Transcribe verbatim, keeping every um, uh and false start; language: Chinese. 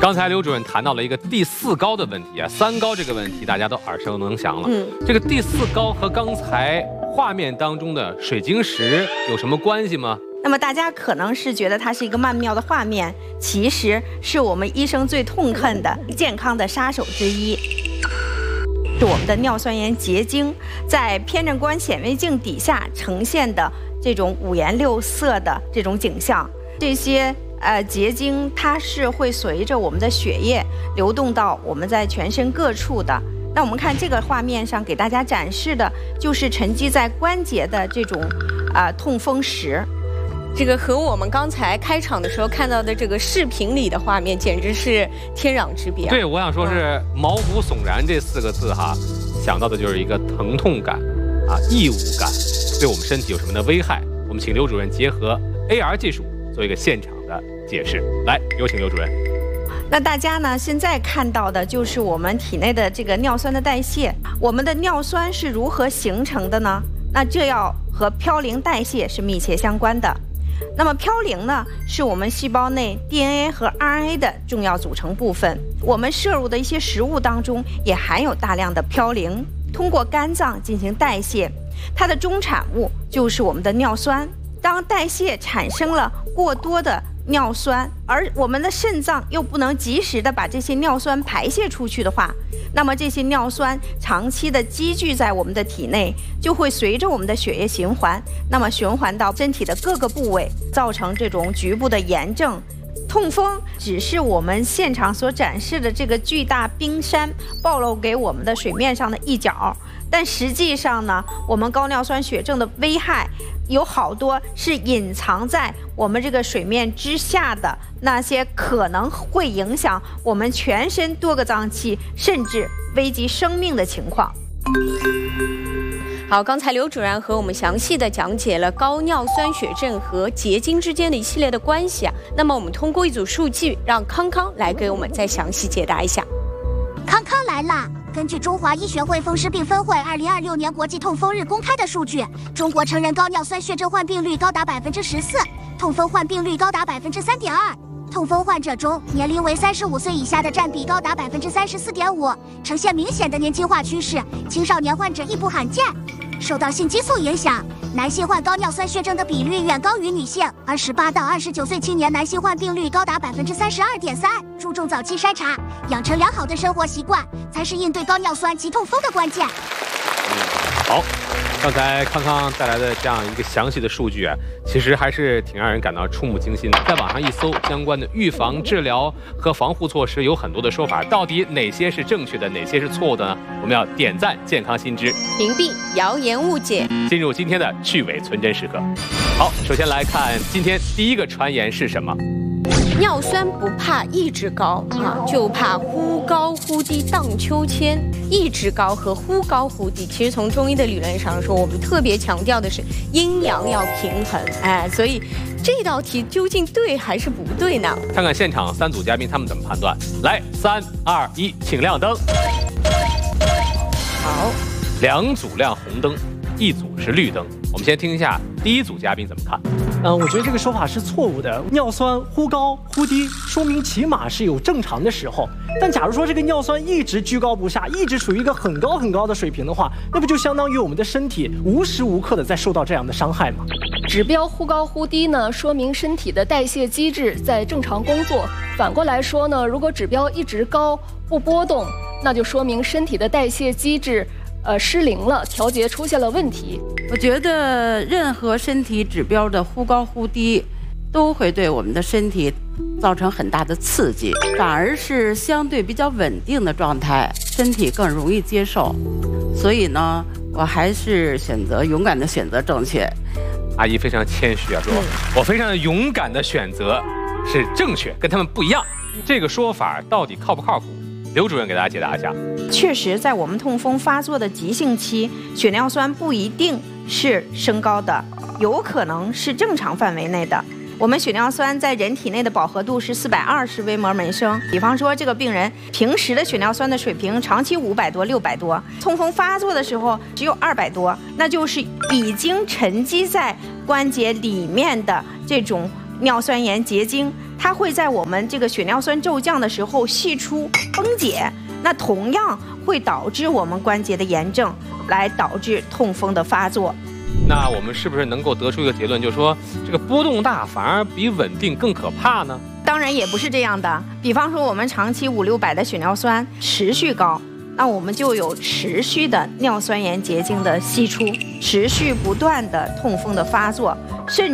刚才刘主任谈到了一个第四高的问题啊，三高这个问题大家都耳熟能详了。嗯，这个第四高和刚才画面当中的水晶石有什么关系吗？ 那么大家可能是觉得它是一个曼妙的画面，其实是我们医生最痛恨的健康的杀手之一。是我们的尿酸盐结晶在偏振光显微镜底下呈现的这种五颜六色的这种景象。这些呃结晶它是会随着我们的血液流动到我们在全身各处的。那我们看这个画面上给大家展示的就是沉积在关节的这种啊、呃、痛风石。 这个和我们刚才开场的时候看到的这个视频里的画面，简直是天壤之别、啊。 对，我想说是毛骨悚然这四个字哈，想到的就是一个疼痛感啊、异物感，对我们身体有什么的危害？我们请刘主任结合 A R 技术做一个现场的解释。来，有请刘主任。 那大家呢，现在看到的就是我们体内的这个尿酸的代谢。我们的尿酸是如何形成的呢？那这要和嘌呤代谢是密切相关的。那么嘌呤呢，是我们细胞内 D N A 和 R N A 的重要组成部分。我们摄入的一些食物当中也含有大量的嘌呤，通过肝脏进行代谢，它的终产物就是我们的尿酸。当代谢产生了过多的尿酸，而我们的肾脏又不能及时的把这些尿酸排泄出去的话，那么这些尿酸长期的积聚在我们的体内，就会随着我们的血液循环，那么循环到身体的各个部位，造成这种局部的炎症。痛风只是我们现场所展示的这个巨大冰山暴露给我们的水面上的一角，但实际上呢，我们高尿酸血症的危害有好多是隐藏在我们这个水面之下的那些可能会影响我们全身多个脏器，甚至危及生命的情况。 好，刚才刘主任和我们详细的讲解了高尿酸血症和结晶之间的一系列的关系啊。那么我们通过一组数据，让康康来给我们再详细解答一下。 康康来啦！根据中华医学会风湿病分会二零二六年国际痛风日公开的数据，中国成人高尿酸血症患病率高达百分之十四，痛风患病率高达百分之三点二。痛风患者中，年龄为三十五岁以下的占比高达百分之三十四点五，呈现明显的年轻化趋势。青少年患者亦不罕见。受到性激素影响，男性患高尿酸血症的比率远高于女性，而十八到二十九岁青年男性患病率高达百分之三十二点三。注重早期筛查，养成良好的生活习惯，才是应对高尿酸及痛风的关键。 嗯，好。刚才康康带来的这样一个详细的数据啊，其实还是挺让人感到触目惊心的。在网上一搜，相关的预防、治疗和防护措施有很多的说法，到底哪些是正确的，哪些是错误的呢？我们要点赞健康新知， 屏蔽谣言误解， 进入今天的去伪存真时刻。好，首先来看今天第一个传言是什么？ 尿酸不怕一直高啊，就怕忽高忽低荡秋千。一直高和忽高忽低，其实从中医的理论上说，我们特别强调的是阴阳要平衡。哎，所以这道题究竟对还是不对呢？ 看看现场三组嘉宾他们怎么判断。来，三二一，请亮灯。 好， 两组亮红灯，一组是绿灯。我们先听一下第一组嘉宾怎么看。 嗯、呃，我觉得这个说法是错误的。尿酸忽高忽低，说明起码是有正常的时候。但假如说这个尿酸一直居高不下，一直处于一个很高很高的水平的话，那不就相当于我们的身体无时无刻的在受到这样的伤害吗？ 指标忽高忽低呢，说明身体的代谢机制在正常工作。反过来说呢，如果指标一直高不波动，那就说明身体的代谢机制呃失灵了，调节出现了问题。 我觉得任何身体指标的忽高忽低，都会对我们的身体造成很大的刺激，反而是相对比较稳定的状态，身体更容易接受。所以呢，我还是选择勇敢的选择正确。 阿姨非常谦虚啊，说、嗯、我非常勇敢的选择是正确，跟他们不一样。这个说法到底靠不靠谱？刘主任给大家解答一下。 确实，在我们痛风发作的急性期，血尿酸不一定是升高的，有可能是正常范围内的。我们血尿酸在人体内的饱和度是四百二十微摩每升。比方说，这个病人平时的血尿酸的水平长期五百多、六百多，痛风发作的时候只有二百多，那就是已经沉积在关节里面的这种尿酸盐结晶， 它会在我们这个血尿酸骤降的时候析出崩解，那同样会导致我们关节的炎症，来导致痛风的发作。 那我们是不是能够得出一个结论，就是说这个波动大反而比稳定更可怕呢？ 当然也不是这样的。比方说我们长期五六百的血尿酸持续高，那我们就有持续的尿酸盐结晶的析出，持续不断的痛风的发作，甚至